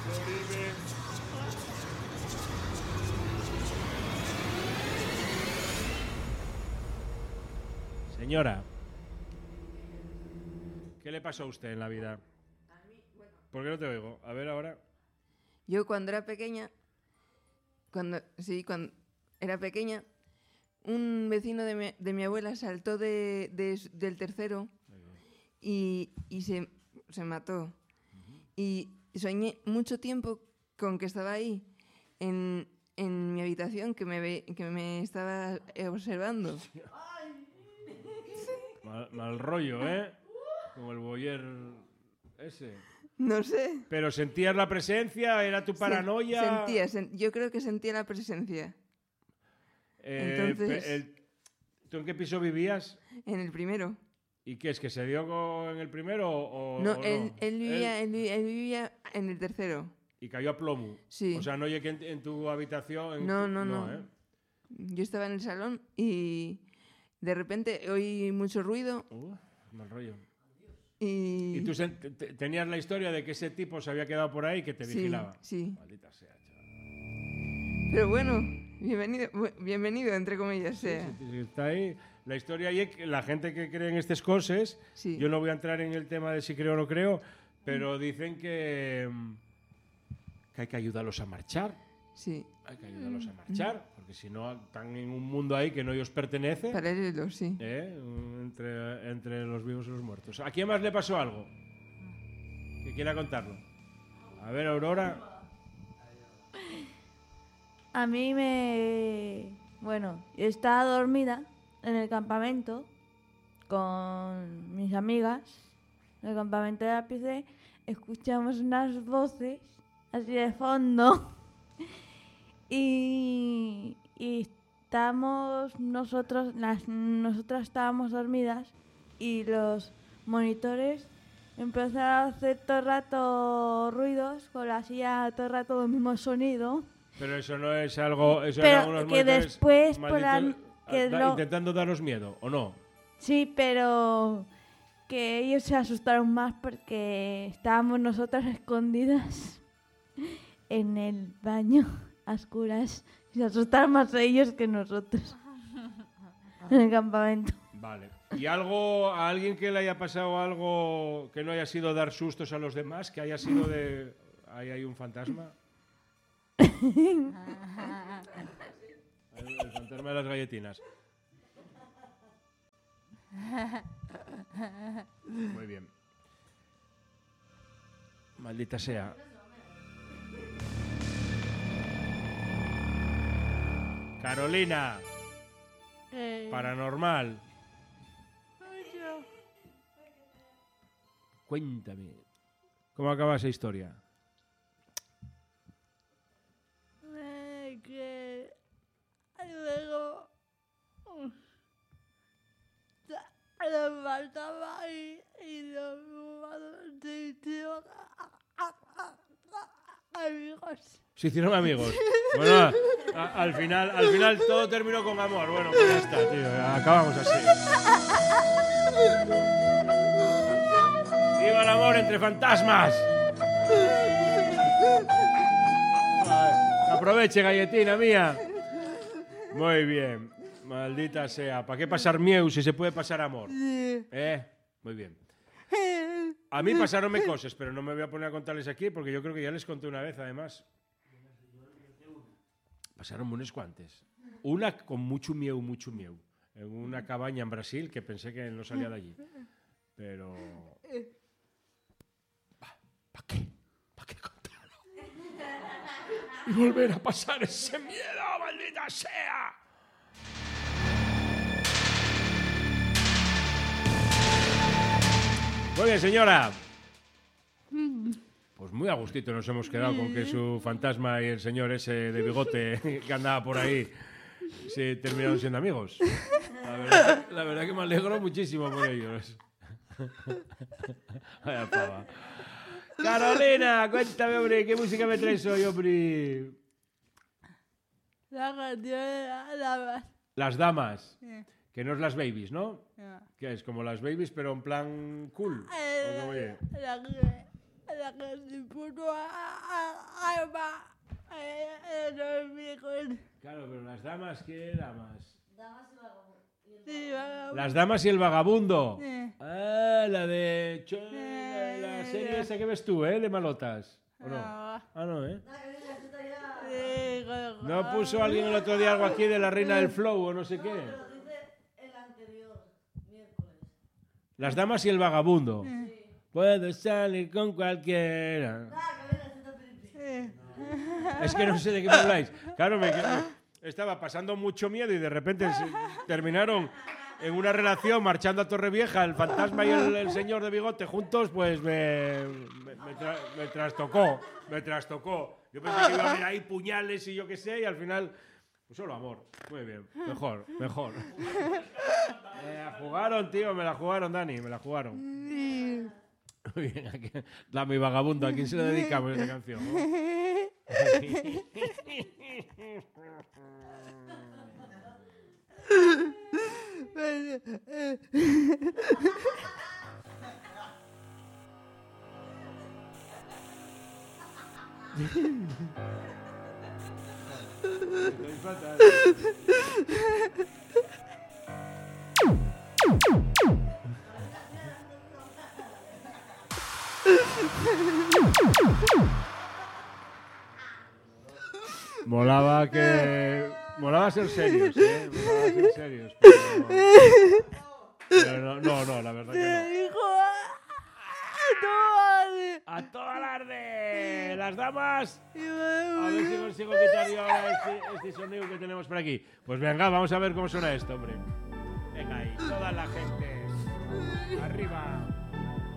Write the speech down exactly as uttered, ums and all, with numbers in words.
Dorime. Señora, ¿qué le pasó a usted en la vida? ¿Por qué no te oigo? A ver ahora. Yo cuando era pequeña, cuando sí, cuando era pequeña, un vecino de mi, de mi abuela saltó de, de, del tercero y, y se, se mató. Uh-huh. Y soñé mucho tiempo con que estaba ahí, en, en mi habitación, que me, ve, que me estaba observando. Mal, mal rollo, ¿eh? Como el boyer ese. No sé. ¿Pero sentías la presencia? ¿Era tu paranoia? Sentía, sen- yo creo que sentía la presencia. Eh, Entonces, el, ¿Tú en qué piso vivías? En el primero. ¿Y qué es? ¿Que se dio con en el primero o No, o él, no? Él, vivía, él... Él, él vivía en el tercero. Y cayó a plomo. Sí. O sea, no llegué en, en tu habitación. En no, tu... no, no, no. ¿eh? Yo estaba en el salón y de repente oí mucho ruido. Uh, mal rollo. Y, ¿Y tú te, te, tenías la historia de que ese tipo se había quedado por ahí y que te sí, vigilaba? Sí. Maldita sea, chaval. Pero bueno, bienvenido, bienvenido entre comillas sea. Sí, sí, sí, está ahí. La historia ahí es que la gente que cree en estas cosas, sí. Yo no voy a entrar en el tema de si creo o no creo, pero dicen que, que hay que ayudarlos a marchar. Sí. Hay que ayudarlos a marchar, porque si no están en un mundo ahí que no ellos pertenece. Paralelo, sí. ¿eh? Entre, entre los vivos y los muertos. ¿A quién más le pasó algo? Que quiera contarlo. A ver, Aurora. A mí me... Bueno, yo estaba dormida en el campamento con mis amigas. En el campamento de Ápice escuchamos unas voces así de fondo. Y, y estábamos nosotros, las, nosotras estábamos dormidas y los monitores empezaron a hacer todo el rato ruidos con la silla, todo el rato el mismo sonido. Pero eso no es algo... Eso pero eran unos que después por la, que da, lo, intentando daros miedo, ¿o no? Sí, pero que ellos se asustaron más porque estábamos nosotras escondidas en el baño a oscuras. Se asustaron más ellos que nosotros en el campamento. Vale. ¿Y algo, a alguien que le haya pasado algo que no haya sido dar sustos a los demás, que haya sido de... Ahí hay un fantasma? el, el fantasma de las galletinas. Muy bien. Maldita sea. Carolina. Eh. Paranormal. Cuéntame. ¿Cómo acaba esa historia? Eh, que luego le faltaba y, y los amigos. Se hicieron amigos. Bueno, a, a, al final, al final todo terminó con amor. Bueno, pues ya está, tío. Acabamos así. ¡Viva el amor entre fantasmas! Aproveche, galletina mía. Muy bien. Maldita sea. ¿Para qué pasar miedo si se puede pasar amor? ¿Eh? Muy bien. A mí pasaronme cosas, pero no me voy a poner a contarles aquí porque yo creo que ya les conté una vez, además. Pasaron unos cuantes. Una con mucho miedo, mucho miedo. En una cabaña en Brasil que pensé que no salía de allí. Pero... ¿Para qué? ¿Para qué contarlo? Y volver a pasar ese miedo, maldita sea. Muy bien, señora. Pues muy a gustito nos hemos quedado con que su fantasma y el señor ese de bigote que andaba por ahí se terminaron siendo amigos. La verdad, la verdad que me alegro muchísimo por ellos. Vaya pava. Carolina, cuéntame, hombre, ¿qué música me traes hoy, hombre? La canción de las damas. Las damas. Sí. Que no es las babies, ¿no? No. Que es como las babies, pero en plan cool. Eh, ¿O cómo es? la que... La que se puso a, a, a, a, a los viejos. Claro, pero las damas, ¿qué damas? Damas y vagabundo. Sí, vagabundo. Las damas y el vagabundo. Eh. Ah, la de... Cho- la, la serie esa que ves tú, ¿eh? De malotas. ¿O no? Ah. Ah, no, ¿eh? Nada, que venga, esto ya. Sí, con- ¿No puso alguien el otro día algo aquí de la reina del flow o no sé qué? Pero dice el anterior, miércoles. Las damas y el vagabundo. Puedo salir con cualquiera. Nada, que venga, esto triste. Es que no sé de qué me habláis. Claro, me quedé- estaba pasando mucho miedo y de repente se- terminaron en una relación marchando a Torrevieja, el fantasma y el, el señor de bigote juntos, pues me, me, me tra- me trastocó, me trastocó. Yo pensé que iba a haber ahí puñales y yo qué sé, y al final, pues solo amor. Muy bien, mejor, mejor. Me la jugaron, tío, me la jugaron, Dani, me la jugaron. Sí. Muy bien, aquí, la mi vagabundo, ¿a quién se le dedicamos esta canción? ¿No? Estoy fatal. Molaba que... Molaba ser serios, ¿eh? Molaba ser serios. Pero, pero no, no, no, la verdad que no. Dijo a todas. ¡A toda alarde! ¡Las damas! Y A ver si consigo quitar yo ahora este, este sonido que tenemos por aquí. Pues venga, vamos a ver cómo suena esto, hombre. Venga ahí, toda la gente. Arriba.